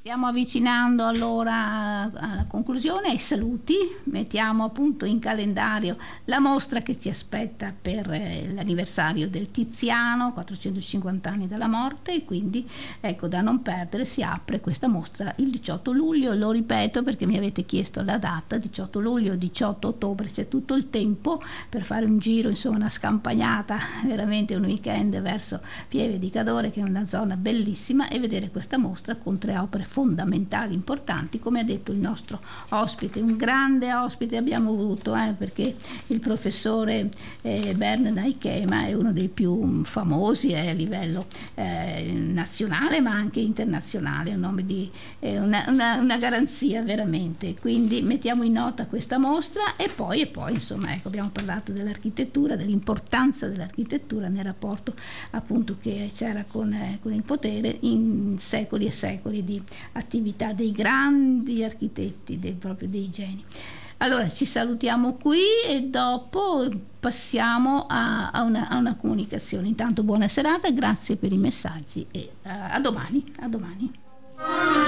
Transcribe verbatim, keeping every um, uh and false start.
Stiamo avvicinando allora alla conclusione, ai saluti. Mettiamo appunto in calendario la mostra che ci aspetta per eh, l'anniversario del Tiziano, quattrocentocinquanta anni dalla morte, e quindi ecco, da non perdere, si apre questa mostra il diciotto luglio, lo ripeto perché mi avete chiesto la data, diciotto luglio, diciotto ottobre, c'è tutto il tempo per fare un giro, insomma una scampagnata, veramente un weekend verso Pieve di Cadore, che è una zona bellissima, e vedere questa mostra con tre opere fondamentali, importanti, come ha detto il nostro ospite, un grande ospite abbiamo avuto, eh, perché il professore eh, Bernard Aikema è uno dei più famosi eh, a livello eh, nazionale ma anche internazionale, un nome di, eh, una, una, una garanzia veramente, quindi mettiamo in nota questa mostra e poi, e poi insomma ecco, abbiamo parlato dell'architettura, dell'importanza dell'architettura nel rapporto appunto che c'era con, eh, con il potere in secoli e secoli di attività dei grandi architetti, dei, proprio dei geni. Allora ci salutiamo qui e dopo passiamo a, a, una, a una comunicazione. Intanto buona serata, grazie per i messaggi e a, a domani, a domani.